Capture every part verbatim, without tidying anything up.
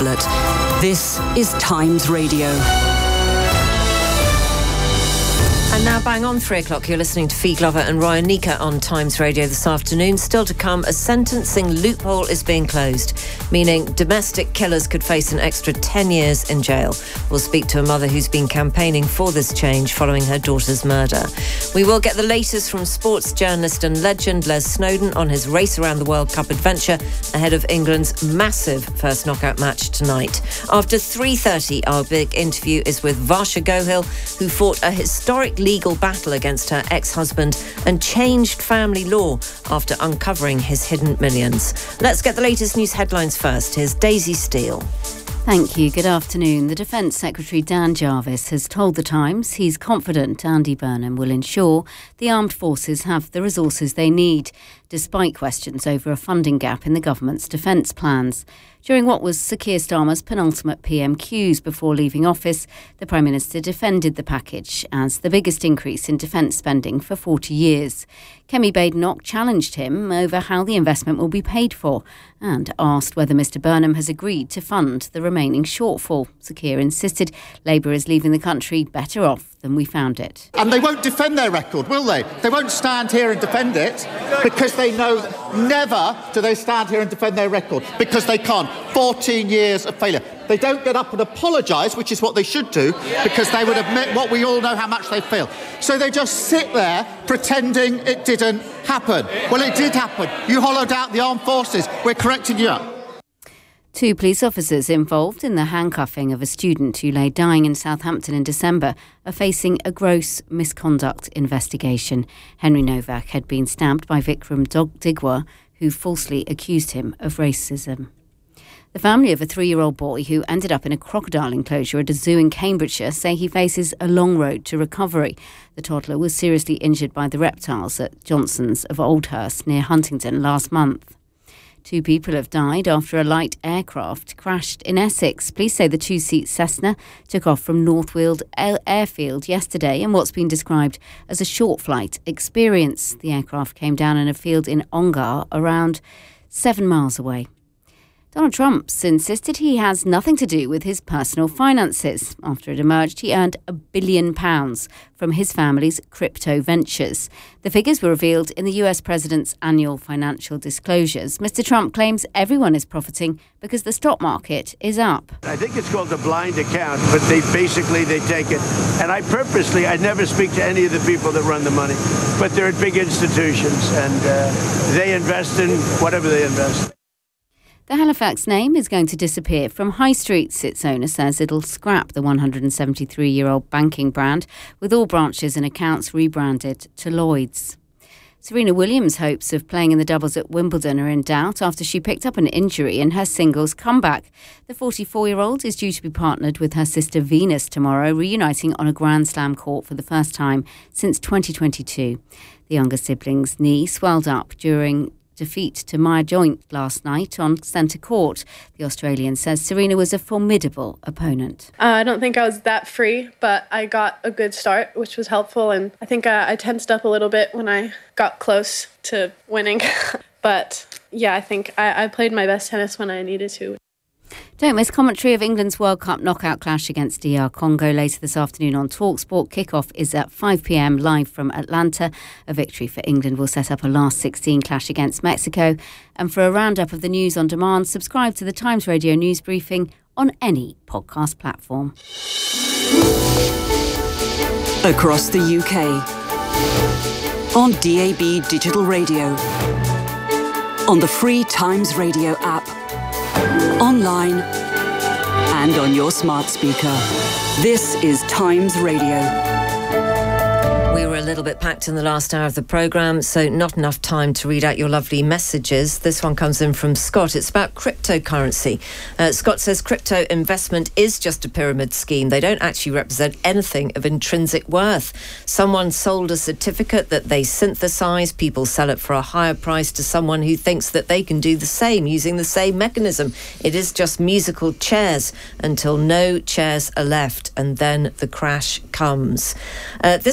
tablet. This is Times Radio. And now bang on three o'clock, you're listening to Fee Glover and Ryan Nika on Times Radio this afternoon. Still to come, a sentencing loophole is being closed, meaning domestic killers could face an extra ten years in jail. We'll speak to a mother who's been campaigning for this change following her daughter's murder. We will get the latest from sports journalist and legend Les Snowdon on his race around the World Cup adventure ahead of England's massive first knockout match tonight. After three thirty, our big interview is with Varsha Gohil, who fought a historic legal battle against her ex-husband and changed family law after uncovering his hidden millions. Let's get the latest news headlines first. Here's Daisy Steele. Thank you. Good afternoon. The Defence Secretary Dan Jarvis has told The Times he's confident Andy Burnham will ensure the armed forces have the resources they need, despite questions over a funding gap in the government's defence plans. During what was Sir Keir Starmer's penultimate P M Qs before leaving office, the Prime Minister defended the package as the biggest increase in defence spending for forty years. Kemi Badenoch challenged him over how the investment will be paid for and asked whether Mr Burnham has agreed to fund the remaining shortfall. Sir Keir insisted Labour is leaving the country better off than we found it. And they won't defend their record, will they? They won't stand here and defend it because they know that never do they stand here and defend their record because they can't. fourteen years of failure. They don't get up and apologise, which is what they should do, because they would admit what we all know how much they failed. So they just sit there pretending it didn't happen. Well, it did happen. You hollowed out the armed forces. We're correcting you up. Two police officers involved in the handcuffing of a student who lay dying in Southampton in December are facing a gross misconduct investigation. Henry Novak had been stabbed by Vikram Digwa, who falsely accused him of racism. The family of a three-year-old boy who ended up in a crocodile enclosure at a zoo in Cambridgeshire say he faces a long road to recovery. The toddler was seriously injured by the reptiles at Johnson's of Oldhurst near Huntingdon last month. Two people have died after a light aircraft crashed in Essex. Police say the two-seat Cessna took off from Northfield Airfield yesterday in what's been described as a short flight experience. The aircraft came down in a field in Ongar, around seven miles away. Donald Trump insisted he has nothing to do with his personal finances. After it emerged, he earned a billion pounds from his family's crypto ventures. The figures were revealed in the U S president's annual financial disclosures. Mister Trump claims everyone is profiting because the stock market is up. I think it's called a blind account, but they basically, they take it. And I purposely, I never speak to any of the people that run the money, but they're at big institutions and uh, they invest in whatever they invest. The Halifax name is going to disappear from high streets. Its owner says it'll scrap the one hundred seventy-three-year-old banking brand, with all branches and accounts rebranded to Lloyds. Serena Williams' hopes of playing in the doubles at Wimbledon are in doubt after she picked up an injury in her singles comeback. The forty-four-year-old is due to be partnered with her sister Venus tomorrow, reuniting on a Grand Slam court for the first time since twenty twenty-two. The younger sibling's knee swelled up during defeat to Maya Joint last night on centre court. The Australian says Serena was a formidable opponent. Uh, I don't think I was that free, but I got a good start, which was helpful. And I think uh, I tensed up a little bit when I got close to winning. But yeah, I think I, I played my best tennis when I needed to. Don't miss commentary of England's World Cup knockout clash against D R Congo later this afternoon on TalkSport. Kickoff is at five p.m. live from Atlanta. A victory for England will set up a last sixteen clash against Mexico. And for a roundup of the news on demand, subscribe to the Times Radio News Briefing on any podcast platform. Across the U K, on D A B Digital Radio, on the free Times Radio app, online and on your smart speaker. This is Times Radio. We were a little bit packed in the last hour of the programme, so not enough time to read out your lovely messages. This one comes in from Scott. It's about cryptocurrency. Uh, Scott says crypto investment is just a pyramid scheme. They don't actually represent anything of intrinsic worth. Someone sold a certificate that they synthesise. People sell it for a higher price to someone who thinks that they can do the same using the same mechanism. It is just musical chairs until no chairs are left, and then the crash comes. Uh, this one comes in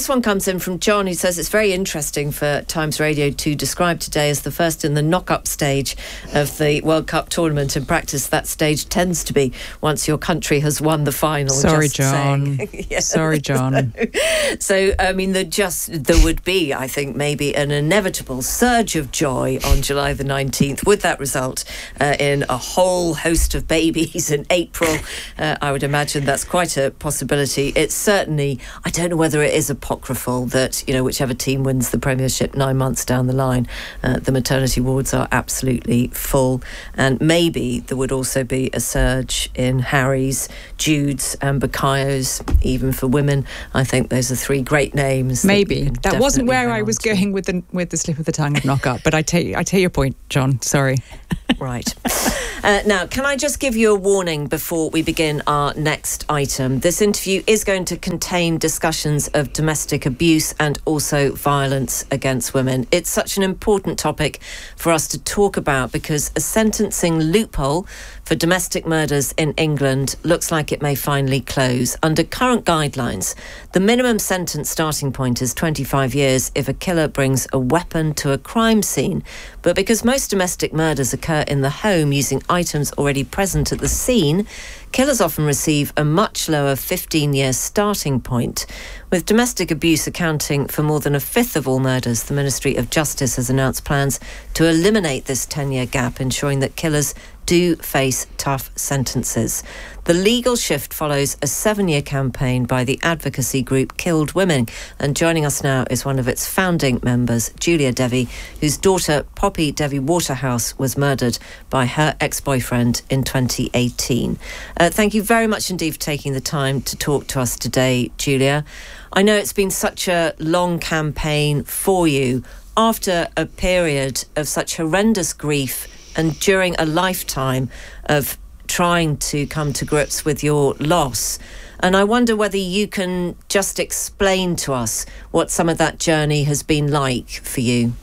in from John, who says it's very interesting for Times Radio to describe today as the first in the knock-up stage of the World Cup tournament. In practice, that stage tends to be once your country has won the final. Sorry, just John. yeah. Sorry, John. So, so, I mean, there just there would be, I think, maybe an inevitable surge of joy on July the nineteenth with that result uh, in a whole host of babies in April. Uh, I would imagine that's quite a possibility. It's certainly, I don't know whether it is apocryphal that, you know, whichever team wins the Premiership nine months down the line, uh, the maternity wards are absolutely full. And maybe there would also be a surge in Harry's, Jude's and Bukayos, even for women. I think those are three great names. Maybe. That, that wasn't where I was going to. with the with the slip of the tongue of knock-up, but I take, I take your point, John. Sorry. Right. Uh, now, can I just give you a warning before we begin our next item? This interview is going to contain discussions of domestic abuse and also violence against women. It's such an important topic for us to talk about because a sentencing loophole for domestic murders in England looks like it may finally close. Under current guidelines, the minimum sentence starting point is twenty-five years if a killer brings a weapon to a crime scene. But because most domestic murders occur in the home using items already present at the scene, killers often receive a much lower fifteen-year starting point. With domestic abuse accounting for more than a fifth of all murders, the Ministry of Justice has announced plans to eliminate this ten-year gap, ensuring that killers do face tough sentences. The legal shift follows a seven-year campaign by the advocacy group Killed Women, and joining us now is one of its founding members, Julia Devi, whose daughter Poppy Devi Waterhouse was murdered by her ex-boyfriend in twenty eighteen. Uh, thank you very much indeed for taking the time to talk to us today, Julia. I know it's been such a long campaign for you after a period of such horrendous grief and during a lifetime of trying to come to grips with your loss. And I wonder whether you can just explain to us what some of that journey has been like for you.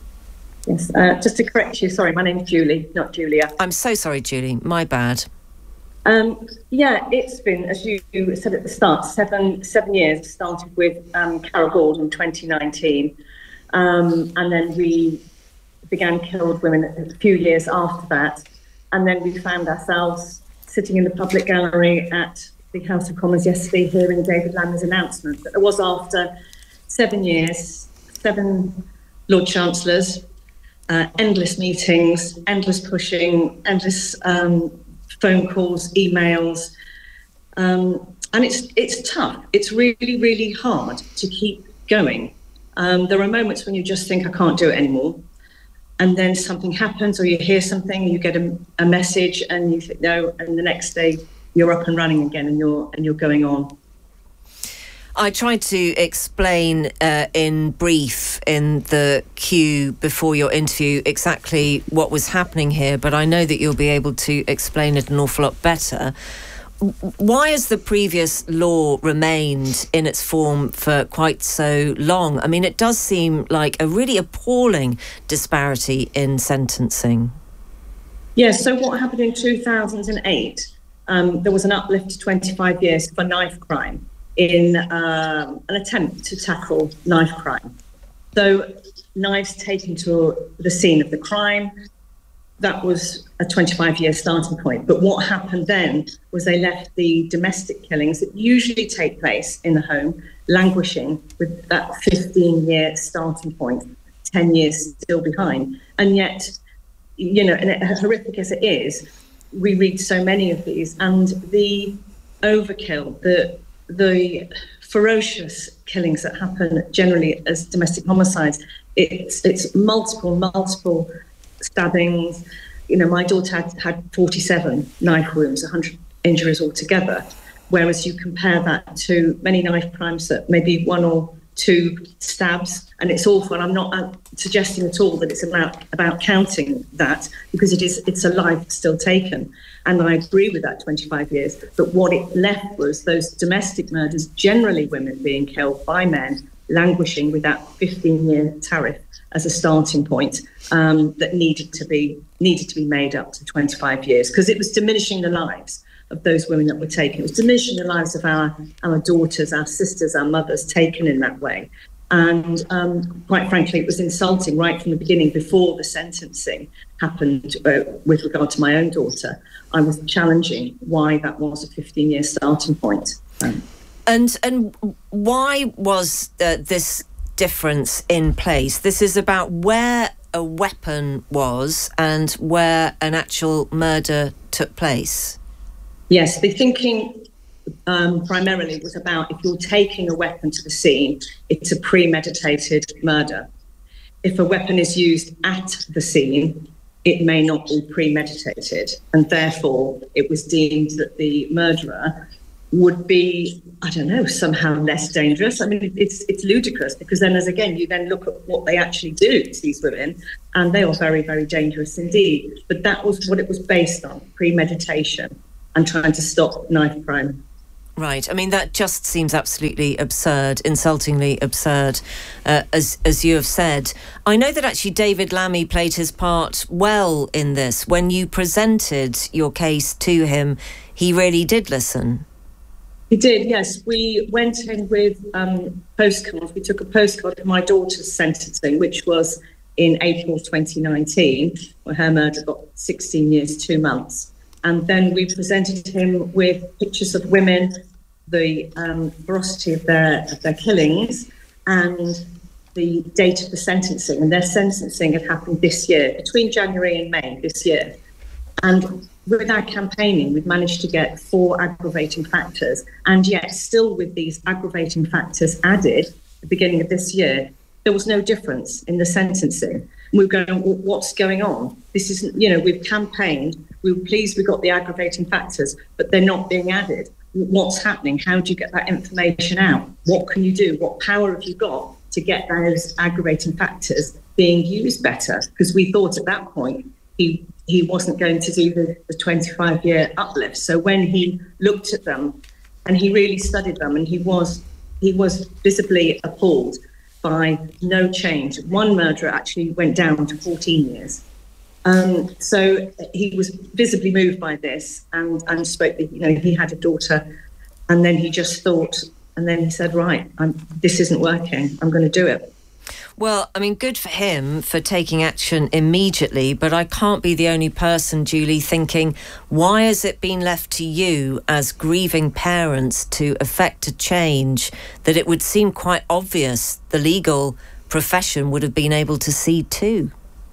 Yes, uh, just to correct you, sorry, my name's Julie, not Julia. I'm so sorry, Julie, my bad. Um, yeah, it's been, as you said at the start, seven seven years. Started with um, Carol Gord in twenty nineteen, um, and then we began Killed Women a few years after that, and then we found ourselves sitting in the public gallery at the House of Commons yesterday hearing David Lamy's announcement. But it was after seven years, seven Lord Chancellors, uh, endless meetings, endless pushing, endless um, phone calls, emails, um, and it's it's tough. It's really, really hard to keep going. Um, there are moments when you just think, I can't do it anymore. And then something happens, or you hear something, you get a, a message, and you think no, and the next day you're up and running again, and you're and you're going on. I tried to explain uh, in brief in the queue before your interview exactly what was happening here, but I know that you'll be able to explain it an awful lot better. Why has the previous law remained in its form for quite so long? I mean, it does seem like a really appalling disparity in sentencing. Yes, so what happened in two thousand eight, um, there was an uplift to twenty-five years for knife crime in um, an attempt to tackle knife crime. So knives taken to the scene of the crime, that was a twenty-five year starting point. But what happened then was they left the domestic killings that usually take place in the home languishing with that fifteen year starting point, ten years still behind. And yet, you know, and it, horrific as it is, we read so many of these, and the overkill, the the ferocious killings that happen generally as domestic homicides, it's it's multiple, multiple stabbings. You know, my daughter had, had forty-seven knife wounds, one hundred injuries altogether, whereas you compare that to many knife crimes that maybe one or two stabs, and it's awful. And I'm not uh, suggesting at all that it's about about counting that, because it is it's a life still taken. And I agree with that twenty-five years. But what it left was those domestic murders, generally women being killed by men, languishing with that fifteen year tariff as a starting point, um, that needed to be needed to be made up to twenty-five years, because it was diminishing the lives of those women that were taken. It was diminishing the lives of our, our daughters, our sisters, our mothers taken in that way. And um, quite frankly, it was insulting right from the beginning, before the sentencing happened uh, with regard to my own daughter. I was challenging why that was a fifteen-year starting point. Um, and and why was uh, this difference in place? This is about where a weapon was and where an actual murder took place. Yes, the thinking um, primarily was about, if you're taking a weapon to the scene, it's a premeditated murder. If a weapon is used at the scene, it may not be premeditated, and therefore it was deemed that the murderer would be, I don't know, somehow less dangerous. I mean, it's it's ludicrous, because then, as again, you then look at what they actually do to these women, and they are very, very dangerous indeed. But that was what it was based on, premeditation and trying to stop knife crime. Right. I mean, that just seems absolutely absurd, insultingly absurd, uh, as as you have said. I know that actually David Lammy played his part well in this. When you presented your case to him, he really did listen. He did, yes. We went in with um, postcards. We took a postcard of my daughter's sentencing, which was in April twenty nineteen, where her murder got sixteen years, two months. And then we presented him with pictures of women, the um, ferocity of their, of their killings, and the date of the sentencing. And their sentencing had happened this year, between January and May this year. And with our campaigning, we've managed to get four aggravating factors. And yet, still with these aggravating factors added at the beginning of this year, there was no difference in the sentencing. We were going, well, what's going on? This isn't, you know, we've campaigned, we were pleased we got the aggravating factors, but they're not being added. What's happening? How do you get that information out? What can you do? What power have you got to get those aggravating factors being used better? Because we thought at that point he he wasn't going to do the, the twenty-five-year uplift. So when he looked at them and he really studied them, and he was he was visibly appalled by no change. One murderer actually went down to fourteen years. Um, so he was visibly moved by this, and, and spoke that, you know, he had a daughter, and then he just thought, and then he said, right, I'm, this isn't working, I'm going to do it. Well, I mean, good for him for taking action immediately, but I can't be the only person, Julie, thinking, why has it been left to you as grieving parents to effect a change that it would seem quite obvious the legal profession would have been able to see too?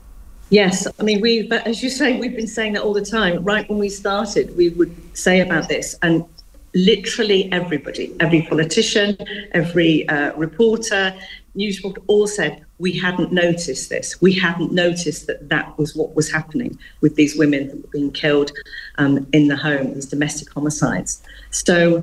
Yes, I mean, we've, as you say, we've been saying that all the time. Right when we started, we would say about this, and literally everybody, every politician, every uh, reporter, news reporter, all said we hadn't noticed this. We hadn't noticed that that was what was happening with these women that were being killed um, in the home, these domestic homicides. So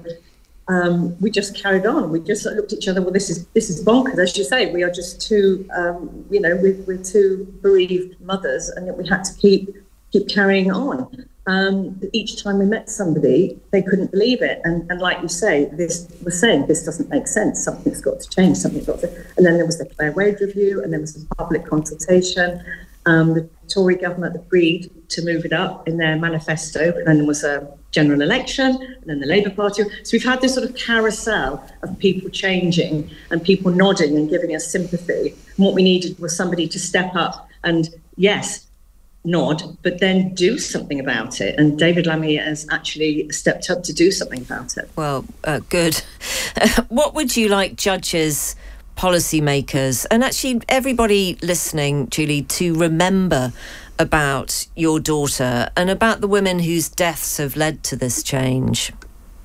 um, we just carried on. We just looked at each other. Well, this is this is bonkers, as you say. We are just two, um, you know, we're, we're two bereaved mothers, and yet we had to keep keep carrying on. Um, each time we met somebody, they couldn't believe it. And, and like you say, this was saying, this doesn't make sense. Something's got to change. Something's got to. And then there was the Clare Wade review, and there was the public consultation. Um, the Tory government agreed to move it up in their manifesto, and then there was a general election, and then the Labour Party. So we've had this sort of carousel of people changing and people nodding and giving us sympathy. And what we needed was somebody to step up and, yes, nod, but then do something about it. And David Lammy has actually stepped up to do something about it. Well, uh, good. What would you like judges, policymakers, and actually everybody listening, Julie, to remember about your daughter and about the women whose deaths have led to this change?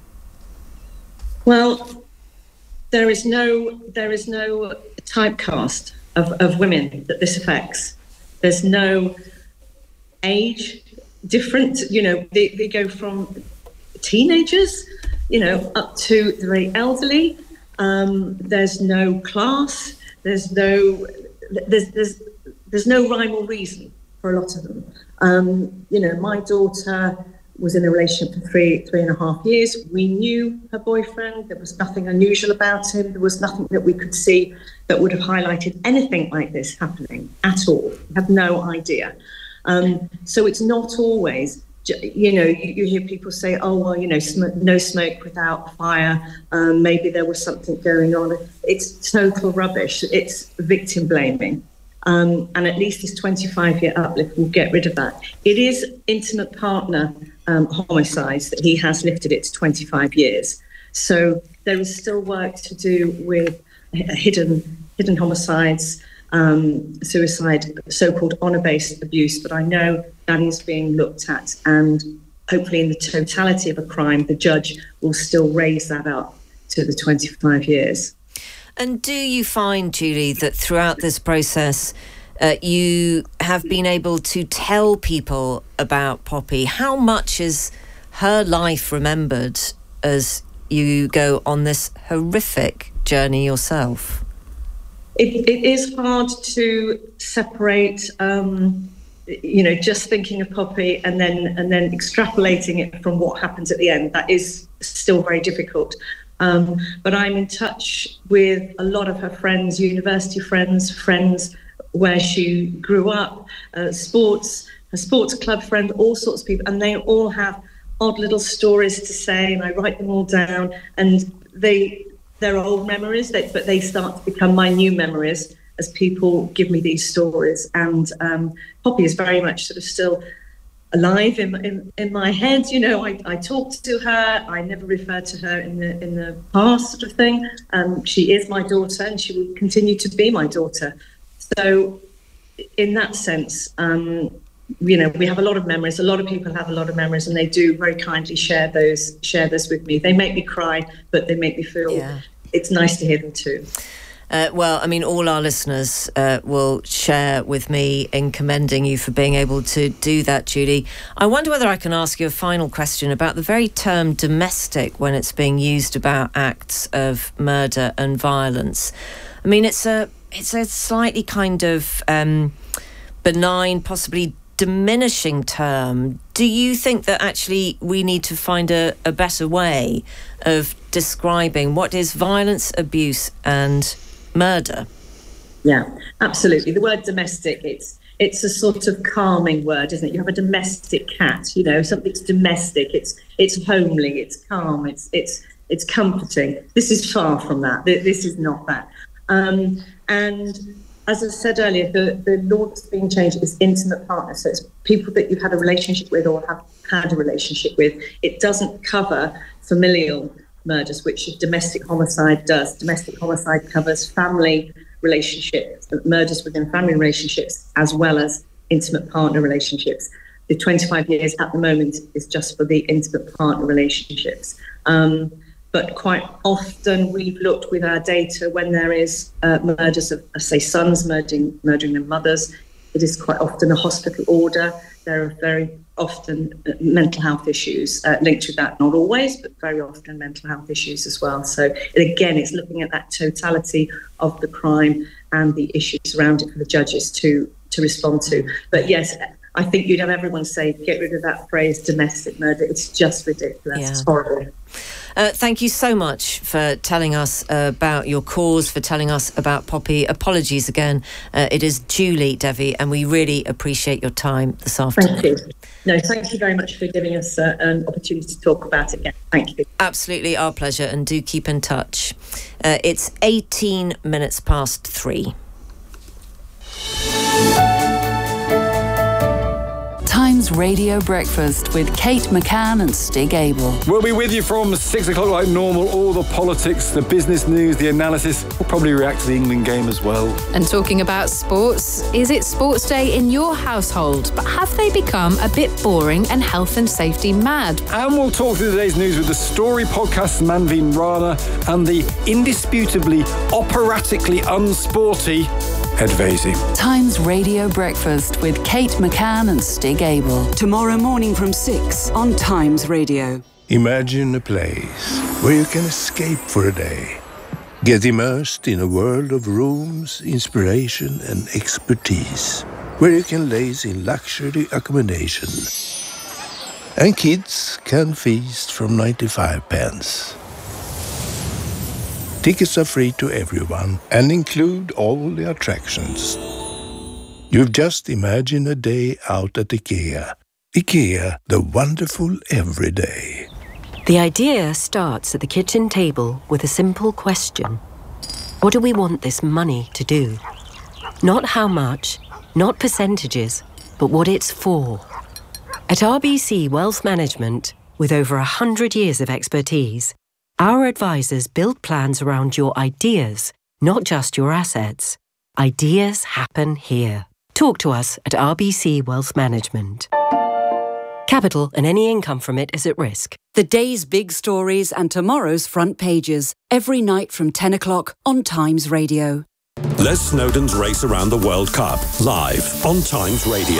Well, there is no there is no typecast of, of women that this affects. There's no age different, you know, they, they go from teenagers, you know, up to the very elderly. Um, there's no class, there's no there's there's there's no rhyme or reason for a lot of them. Um, you know, my daughter was in a relationship for three three and a half years. We knew her boyfriend. There was nothing unusual about him. There was nothing that we could see that would have highlighted anything like this happening at all. We have no idea. Um, so it's not always you know, you, you hear people say, oh, well, you know, sm- no smoke without fire. Um, maybe there was something going on. It's total rubbish. It's victim blaming. Um, and at least this twenty-five year uplift will get rid of that. It is intimate partner um, homicides that he has lifted it to twenty-five years. So there is still work to do with hidden hidden homicides, um, suicide, so-called honour-based abuse. But I know that is being looked at, and hopefully in the totality of a crime, the judge will still raise that up to the twenty-five years. And do you find, Julie, that throughout this process, uh, you have been able to tell people about Poppy? How much is her life remembered as you go on this horrific journey yourself? It, it is hard to separate, um, you know, just thinking of Poppy and then and then extrapolating it from what happens at the end. That is still very difficult. Um, but I'm in touch with a lot of her friends, university friends, friends where she grew up, uh, sports, her sports club friend, all sorts of people, and they all have odd little stories to say, and I write them all down, and they they're old memories, they, but they start to become my new memories as people give me these stories. And um, Poppy is very much sort of still alive in, in in my head. You know, I, I talk to her. I never refer to her in the in the past, sort of thing. Um, she is my daughter, and she will continue to be my daughter. So, in that sense, um, you know, we have a lot of memories. A lot of people have a lot of memories, and they do very kindly share those share this with me. They make me cry, but they make me feel yeah. It's nice to hear them too. Uh, well, I mean, all our listeners uh, will share with me in commending you for being able to do that, Julie. I wonder whether I can ask you a final question about the very term domestic when it's being used about acts of murder and violence. I mean, it's a it's a slightly kind of um, benign, possibly diminishing term. Do you think that actually we need to find a, a better way of describing what is violence, abuse and murder? Yeah, absolutely. The word domestic, it's it's a sort of calming word, isn't it? You have a domestic cat, you know, something's domestic, it's it's homely, it's calm, it's it's it's comforting. This is far from that. This is not that. Um, and as I said earlier, the, the law that's being changed is intimate partners. So it's people that you've had a relationship with or have had a relationship with. It doesn't cover familial murders, which domestic homicide does. Domestic homicide covers family relationships, murders within family relationships, as well as intimate partner relationships. The twenty-five years at the moment is just for the intimate partner relationships. Um, but quite often we've looked with our data when there is uh, murders of, uh, say, sons murdering, murdering their mothers, it is quite often a hospital order. There are very often uh, mental health issues uh, linked to that, not always, but very often mental health issues as well. So again, it's looking at that totality of the crime and the issues around it for the judges to to respond to. But yes, I think you'd have everyone say, get rid of that phrase, domestic murder. It's just ridiculous. Yeah. It's horrible. Uh, thank you so much for telling us uh, about your cause, for telling us about Poppy. Apologies again. Uh, it is Julie Devi, and we really appreciate your time this afternoon. Thank you. No, thank you very much for giving us uh, an opportunity to talk about it again. Thank you. Absolutely, our pleasure, and do keep in touch. Uh, it's eighteen minutes past three. Times Radio Breakfast with Kate McCann and Stig Abel. We'll be with you from six o'clock like normal. All the politics, the business news, the analysis. We'll probably react to the England game as well. And talking about sports, is it sports day in your household? But have they become a bit boring and health and safety mad? And we'll talk through today's news with the Story Podcast's Manveen Rana and the indisputably operatically unsporty Ed Vasey. Times Radio Breakfast with Kate McCann and Stig Abel. Tomorrow morning from six on Times Radio. Imagine a place where you can escape for a day. Get immersed in a world of rooms, inspiration and expertise. Where you can laze in luxury accommodation. And kids can feast from ninety-five pence. Tickets are free to everyone and include all the attractions. You've just imagined a day out at IKEA. IKEA, the wonderful everyday. The idea starts at the kitchen table with a simple question. What do we want this money to do? Not how much, not percentages, but what it's for. At R B C Wealth Management, with over one hundred years of expertise, our advisors build plans around your ideas, not just your assets. Ideas happen here. Talk to us at R B C Wealth Management. Capital and any income from it is at risk. The day's big stories and tomorrow's front pages, every night from ten o'clock on Times Radio. Les Snowdon's Race Around the World Cup, live on Times Radio.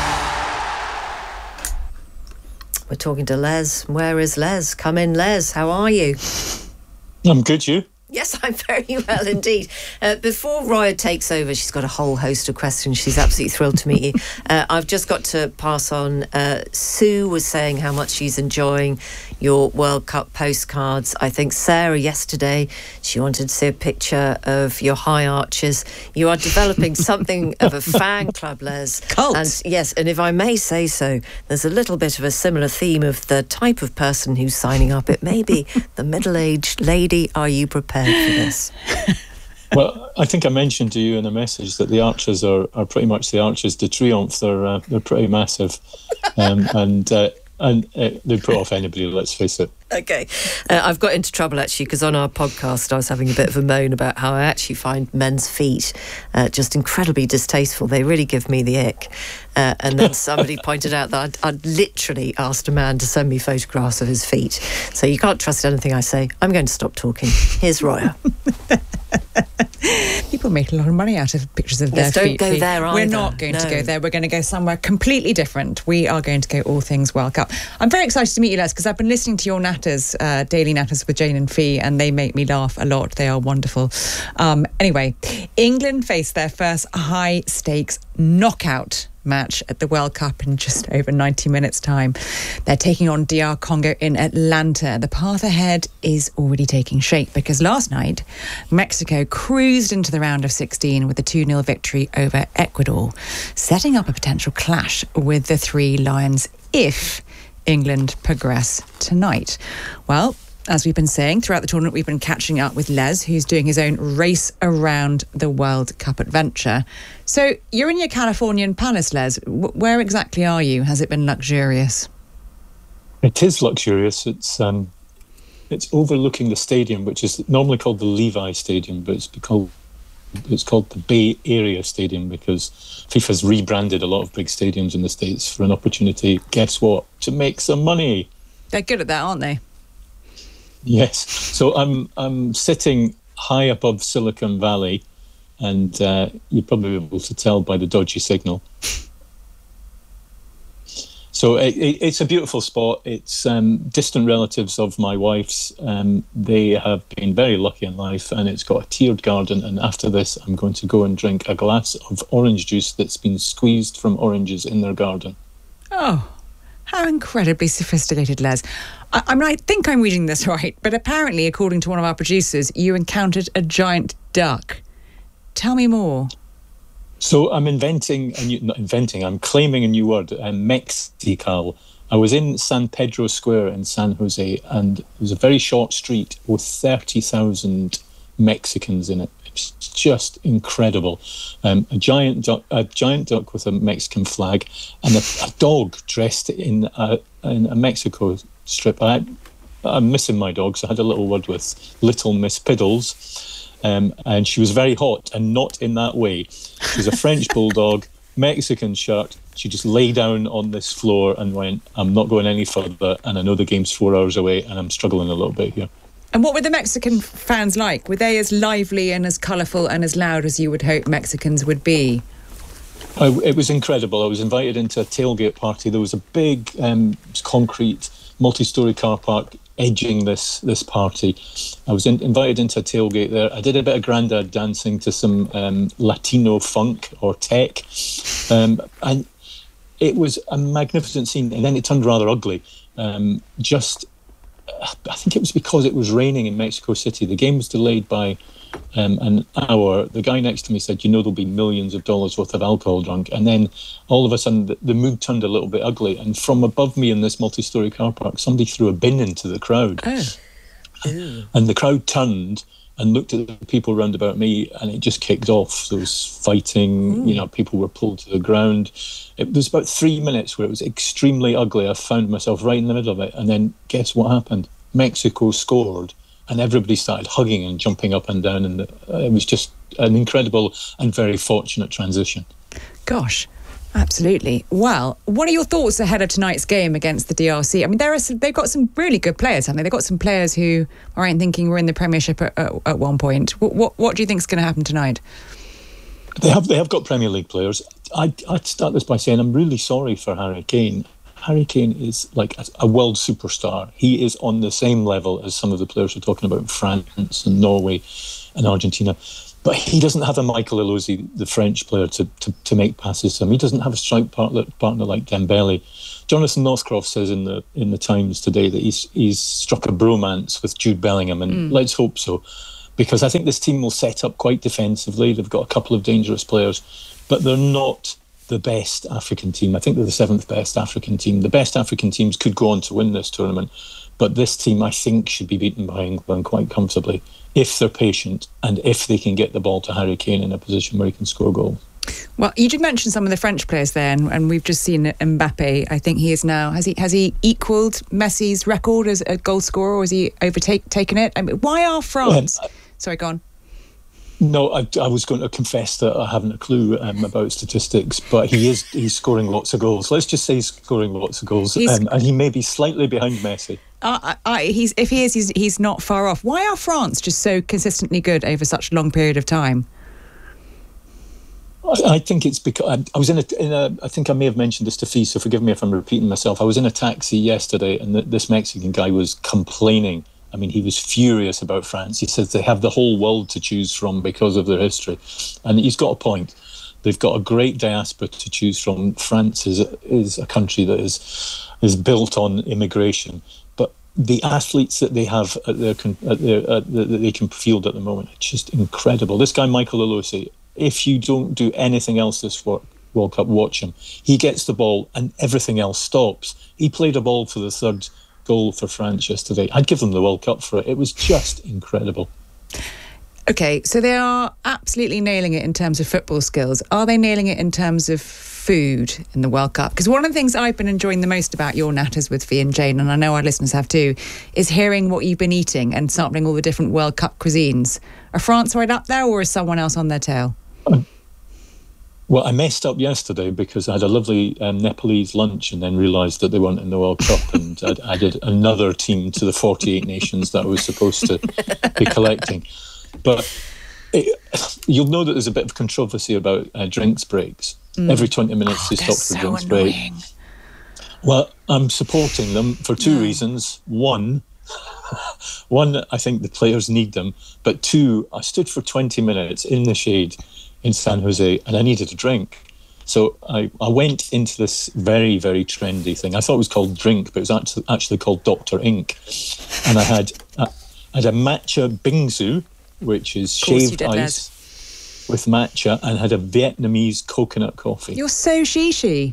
We're talking to Les. Where is Les? Come in, Les. How are you? I'm good, you? Yes, I'm very well indeed. Uh, before Roya takes over, she's got a whole host of questions. She's absolutely thrilled to meet you. Uh, I've just got to pass on. Uh, Sue was saying how much she's enjoying your World Cup postcards. I think Sarah yesterday, she wanted to see a picture of your high arches. You are developing something of a fan club, Les. Cult. And yes, and if I may say so, there's a little bit of a similar theme of the type of person who's signing up. It may be the middle-aged lady. Are you prepared for this? Well, I think I mentioned to you in a message that the arches are, are pretty much the Arches de Triomphe. They're uh, they're pretty massive, um, and uh, and uh, they put off anybody. Let's face it. Okay, uh, I've got into trouble actually because on our podcast I was having a bit of a moan about how I actually find men's feet uh, just incredibly distasteful. They really give me the ick. Uh, and then somebody pointed out that I'd, I'd literally asked a man to send me photographs of his feet. So you can't trust anything I say. I'm going to stop talking. Here's Roya. People make a lot of money out of pictures of yes, their don't feet. Don't go there either. We're not going no. to go there. We're going to go somewhere completely different. We are going to go all things World Cup. I'm very excited to meet you, Les, because I've been listening to your natters, uh, daily natters with Jane and Fee, and they make me laugh a lot. They are wonderful. Um, anyway, England face their first high-stakes knockout match at the World Cup in just over ninety minutes time. They're taking on D R Congo in Atlanta. The path ahead is already taking shape because last night Mexico cruised into the round of sixteen with a two nil victory over Ecuador, setting up a potential clash with the Three Lions if England progress tonight. Well, as we've been saying, throughout the tournament, we've been catching up with Les, who's doing his own Race Around the World Cup adventure. So you're in your Californian palace, Les. W- where exactly are you? Has it been luxurious? It is luxurious. It's um, it's overlooking the stadium, which is normally called the Levi Stadium, but it's called it's called the Bay Area Stadium because FIFA's rebranded a lot of big stadiums in the States for an opportunity, guess what, to make some money. They're good at that, aren't they? Yes. So I'm I'm sitting high above Silicon Valley, and uh, you're probably able to tell by the dodgy signal. So it, it, it's a beautiful spot. It's um, distant relatives of my wife's. Um, they have been very lucky in life, and it's got a tiered garden. And after this, I'm going to go and drink a glass of orange juice that's been squeezed from oranges in their garden. Oh, how incredibly sophisticated, Les. I, I mean, I think I'm reading this right, but apparently, according to one of our producers, you encountered a giant duck. Tell me more. So I'm inventing, a new, not inventing, I'm claiming a new word, uh, Mexical. I was in San Pedro Square in San Jose, and it was a very short street with thirty thousand Mexicans in it. It's just incredible. Um, a giant duck, a giant duck with a Mexican flag, and a, a dog dressed in a, in a Mexico strip. I, I'm missing my dog, so I had a little word with Little Miss Piddles. Um, and she was very hot, and not in that way. She was a French bulldog, Mexican shirt. She just lay down on this floor and went, I'm not going any further, and I know the game's four hours away, and I'm struggling a little bit here. And what were the Mexican fans like? Were they as lively and as colourful and as loud as you would hope Mexicans would be? I, it was incredible. I was invited into a tailgate party. There was a big um, concrete multi-storey car park edging this this party. I was in, invited into a tailgate there. I did a bit of granddad dancing to some um, Latino funk or tech, um, and it was a magnificent scene. And then it turned rather ugly. Um, just I think it was because it was raining in Mexico City. The game was delayed by um, an hour. The guy next to me said, you know, there'll be millions of dollars worth of alcohol drunk. And then all of a sudden, the, the mood turned a little bit ugly. And from above me in this multi-storey car park, somebody threw a bin into the crowd. Oh. And the crowd turned and looked at the people round about me, and it just kicked off. So there was fighting, mm. you know, people were pulled to the ground. It was about three minutes where it was extremely ugly. I found myself right in the middle of it. And then guess what happened? Mexico scored, and everybody started hugging and jumping up and down. And it was just an incredible and very fortunate transition. Gosh. Absolutely. Well, what are your thoughts ahead of tonight's game against the D R C? I mean, there are some, they've got some really good players, haven't they? They've got some players who aren't thinking we're in the Premiership at, at, at one point. What, what what do you think is going to happen tonight? They have they have got Premier League players. I, I'd start this by saying I'm really sorry for Harry Kane. Harry Kane is like a, a world superstar. He is on the same level as some of the players we're talking about in France and Norway and Argentina. But he doesn't have a Michael Elosi, the French player, to, to, to make passes to him. He doesn't have a strike partner, partner like Dembele. Jonathan Northcroft says in the in the Times today that he's he's struck a bromance with Jude Bellingham, and mm. let's hope so, because I think this team will set up quite defensively. They've got a couple of dangerous players, but they're not the best African team. I think they're the seventh best African team. The best African teams could go on to win this tournament, but this team, I think, should be beaten by England quite comfortably if they're patient and if they can get the ball to Harry Kane in a position where he can score goals. Well, you did mention some of the French players there, and, and we've just seen Mbappe. I think he is now, has he has he equalled Messi's record as a goal scorer, or has he overtaken it? I mean, why are France... Um, Sorry, go on. No, I, I was going to confess that I haven't a clue um, about statistics, but he is he's scoring lots of goals. Let's just say he's scoring lots of goals, um, and he may be slightly behind Messi. Uh, I, he's if he is, he's, he's not far off. Why are France just so consistently good over such a long period of time? I, I think it's because I, I was in a, in a. I think I may have mentioned this to Fee, so forgive me if I'm repeating myself. I was in a taxi yesterday, and the, this Mexican guy was complaining. I mean, he was furious about France. He says they have the whole world to choose from because of their history. And he's got a point. They've got a great diaspora to choose from. France is a, is a country that is is built on immigration. But the athletes that they have at their, at their at the, that they can field at the moment, it's just incredible. This guy, Michael Elosi, if you don't do anything else this World Cup, watch him. He gets the ball and everything else stops. He played a ball for the third goal for France yesterday. I'd give them the World Cup for it. It was just incredible. Okay, so they are absolutely nailing it in terms of football skills. Are they nailing it in terms of food in the World Cup? Because one of the things I've been enjoying the most about your natters with Fee and Jane, and I know our listeners have too, is hearing what you've been eating and sampling all the different World Cup cuisines. Are France right up there, or is someone else on their tail? Um, Well, I messed up yesterday because I had a lovely um, Nepalese lunch and then realised that they weren't in the World Cup, and I'd added another team to the forty-eight nations that I was supposed to be collecting. But it, you'll know that there's a bit of controversy about uh, drinks breaks. Mm. Every twenty minutes oh, they stop so for drinks annoying. break. Well, I'm supporting them for two yeah. reasons. One, one, I think the players need them. But two, I stood for twenty minutes in the shade in San Jose, and I needed a drink. So I, I went into this very, very trendy thing. I thought it was called Drink, but it was actually, actually called Doctor Ink. And I had, I had a matcha bingsu, which is shaved ice Les. with matcha, and had a Vietnamese coconut coffee. You're so shishi.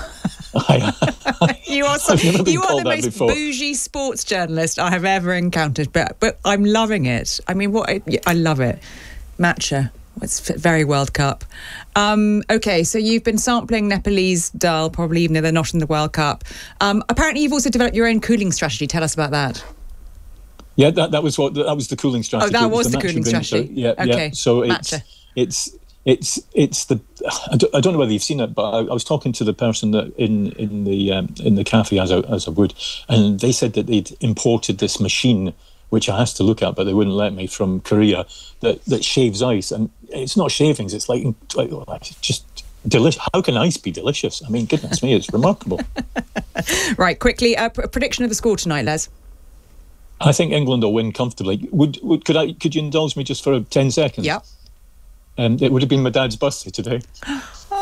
you are, so, you are the most before. bougie sports journalist I have ever encountered, but but I'm loving it. I mean, what I, I love it. Matcha. It's very World Cup. Um, okay, so you've been sampling Nepalese dal, probably even though they're not in the World Cup. Um, apparently, you've also developed your own cooling strategy. Tell us about that. Yeah, that, that was what that was the cooling strategy. Oh, that was, was the, the cooling strategy. Yeah, okay. yeah. So it's Matcha. it's it's it's the. I don't, I don't know whether you've seen it, but I, I was talking to the person that in in the um, in the cafe as I, as I would, and they said that they'd imported this machine, which I asked to look at, but they wouldn't let me, from Korea, that, that shaves ice. And it's not shavings, it's like, like, like just delicious. How can ice be delicious? I mean, goodness me, it's remarkable. Right, quickly, uh, pr- prediction of the score tonight, Les. I think England will win comfortably. Would, would could I could you indulge me just for ten seconds? Yeah. Um, it would have been my dad's birthday today. Oh, Les.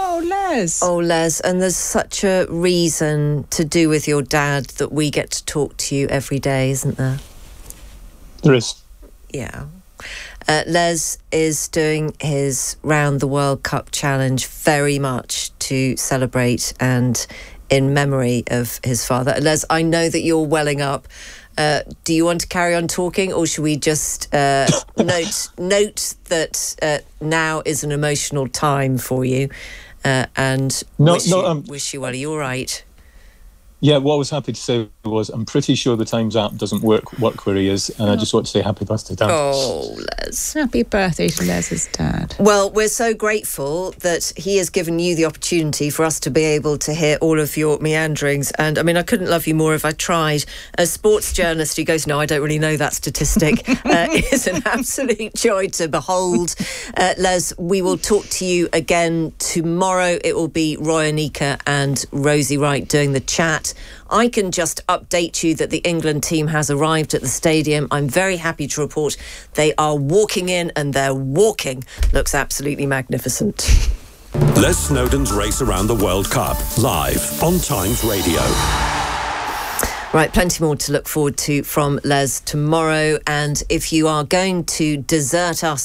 Les. Oh, Les, and there's such a reason to do with your dad that we get to talk to you every day, isn't there? There is. Yeah. Uh, Les is doing his Round the World Cup challenge very much to celebrate and in memory of his father. Les, I know that you're welling up. Uh, do you want to carry on talking, or should we just uh, note note that uh, now is an emotional time for you, uh, and no, wish, no, you, um, wish you well? Are you all right? Yeah, what I was happy to say was I'm pretty sure the Times app doesn't work work where he is, and I just want to say happy birthday, Dad. Oh, Les. Happy birthday to Les's dad. Well, we're so grateful that he has given you the opportunity for us to be able to hear all of your meanderings. And, I mean, I couldn't love you more if I tried. A sports journalist who goes, no, I don't really know that statistic, uh, is an absolute joy to behold. Uh, Les, we will talk to you again tomorrow. It will be Roy Anika and Rosie Wright doing the chat. I can just update you that the England team has arrived at the stadium. I'm very happy to report they are walking in, and their walking looks absolutely magnificent. Les Snowdon's Race Around the World Cup, live on Times Radio. Right, plenty more to look forward to from Les tomorrow. And if you are going to desert us